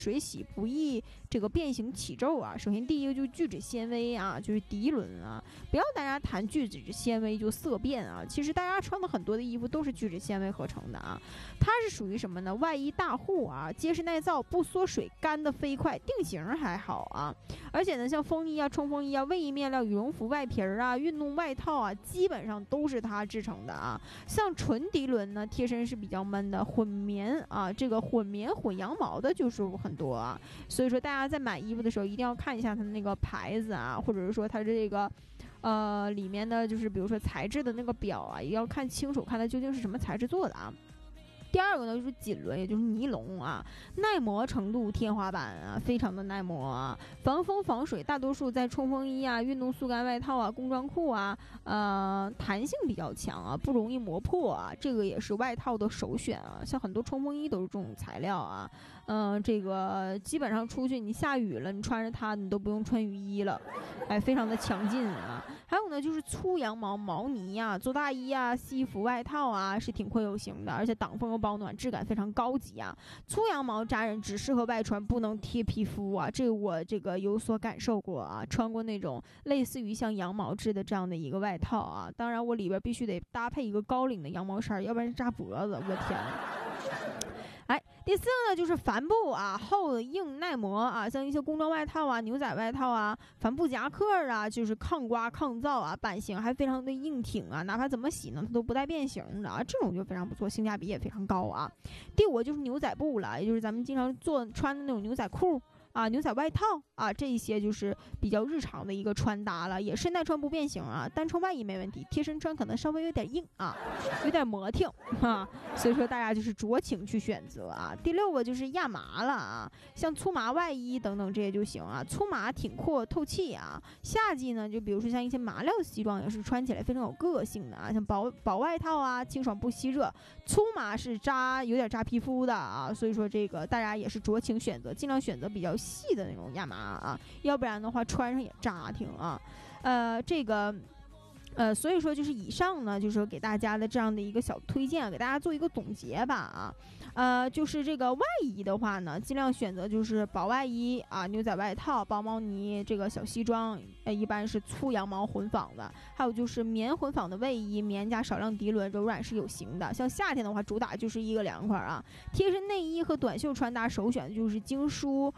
水洗不易这个变形起皱啊。首先第一个就是聚酯纤维啊，就是涤纶啊，不要大家谈聚酯纤维就色变啊，其实大家穿的很多的衣服都是聚酯纤维合成的啊。它是属于什么呢？外衣大护啊，结实耐造，不缩水，干的飞快，定型还好啊。而且呢，像风衣啊、冲锋衣啊、卫衣面料、羽绒服外皮啊、运动外套啊，基本上都是它制成的啊。像纯涤纶呢，贴身是比较闷的，混棉啊，这个混棉混羊毛的就是很多啊。所以说大家在买衣服的时候一定要看一下它的那个牌子啊，或者是说它这个里面的就是比如说材质的那个表啊，也要看清楚，看它究竟是什么材质做的啊。第二个呢就是锦纶，也就是尼龙啊，耐磨程度天花板啊，非常的耐磨啊，防风防水，大多数在冲锋衣啊、运动速干外套啊、工装裤啊，弹性比较强啊，不容易磨破啊，这个也是外套的首选啊。像很多冲锋衣都是这种材料啊，这个基本上出去你下雨了，你穿着它你都不用穿雨衣了，哎，非常的强劲啊。还有呢就是粗羊毛毛呢啊，做大衣啊、西服外套啊是挺快有型的，而且挡风保暖，质感非常高级啊。粗羊毛扎人只适合外穿，不能贴皮肤啊，这我这个有所感受过啊，穿过那种类似于像羊毛制的这样的一个外套啊，当然我里边必须得搭配一个高领的羊毛衫，要不然扎脖子，我的天。哎，第四个呢就是帆布啊，厚硬耐磨啊，像一些工装外套啊、牛仔外套啊、帆布夹克啊，就是抗刮抗造啊，版型还非常的硬挺啊，哪怕怎么洗呢，它都不带变形的啊，这种就非常不错，性价比也非常高啊。第五就是牛仔布了，也就是咱们经常穿的那种牛仔裤啊、牛仔外套啊，这一些就是比较日常的一个穿搭了，也是耐穿不变形啊，单穿外衣没问题，贴身穿可能稍微有点硬啊，有点磨挺啊，所以说大家就是酌情去选择啊。第六个就是亚麻了啊，像粗麻外衣等等这些就行啊，粗麻挺阔透气啊。夏季呢，就比如说像一些麻料西装也是穿起来非常有个性的啊，像薄外套啊，清爽不吸热。粗麻是有点扎皮肤的啊，所以说这个大家也是酌情选择，尽量选择比较细的那种亚麻啊，要不然的话穿上也扎挺啊。这个所以说就是以上呢，就是给大家的这样的一个小推荐，给大家做一个总结吧啊。就是这个外衣的话呢，尽量选择就是薄外衣啊、牛仔外套、薄毛呢这个小西装，一般是粗羊毛混纺的，还有就是棉混纺的卫衣，棉加少量涤纶，柔软是有型的。像夏天的话，主打就是一个凉快啊。贴身内衣和短袖穿搭首选的就是精梳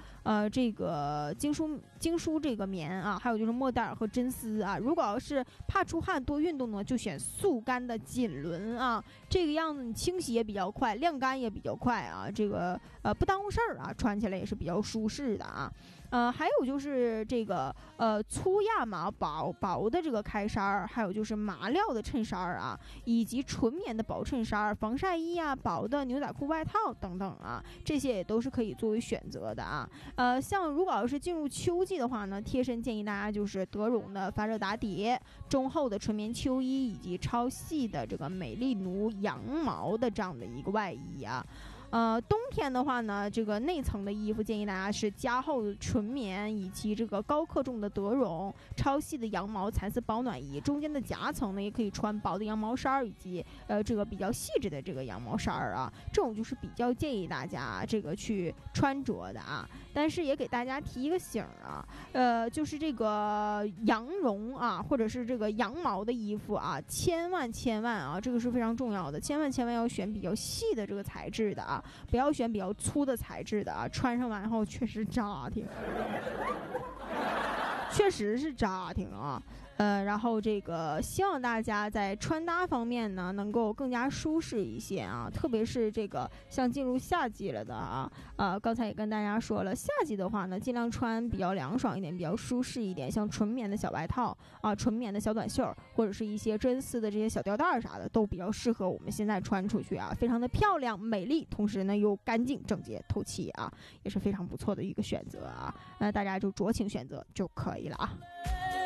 这个棉啊，还有就是莫代尔和真丝啊。如果要是怕出汗多运动呢，就选速干的锦纶啊，这个样子你清洗也比较快，晾干也比较快啊，这个不耽误事儿啊，穿起来也是比较舒适的啊。还有就是这个粗亚麻薄的这个开衫，还有就是麻料的衬衫啊，以及纯棉的薄衬衫、防晒衣啊、薄的牛仔裤外套等等啊，这些也都是可以作为选择的啊。像如果要是进入秋季的话呢，贴身建议大家就是德绒的发热打底、中厚的纯棉秋衣，以及超细的这个美丽奴羊毛的这样的一个外衣啊。冬天的话呢，这个内层的衣服建议大家是加厚纯棉以及这个高克重的德绒、超细的羊毛蚕丝保暖衣，中间的夹层呢也可以穿薄的羊毛衫以及这个比较细致的这个羊毛衫啊，这种就是比较建议大家这个去穿着的啊。但是也给大家提一个醒啊，就是这个羊绒啊，或者是这个羊毛的衣服啊，千万啊，这个是非常重要的，千万要选比较细的这个材质的啊。不要选比较粗的材质的啊，穿上完后确实扎挺，确实是扎挺啊。然后这个希望大家在穿搭方面呢能够更加舒适一些啊，特别是这个像进入夏季了的啊，刚才也跟大家说了，夏季的话呢尽量穿比较凉爽一点，比较舒适一点，像纯棉的小外套啊、纯棉的小短袖，或者是一些真丝的这些小吊带啥的，都比较适合我们现在穿出去啊，非常的漂亮美丽，同时呢又干净整洁透气啊，也是非常不错的一个选择啊。大家就酌情选择就可以了啊。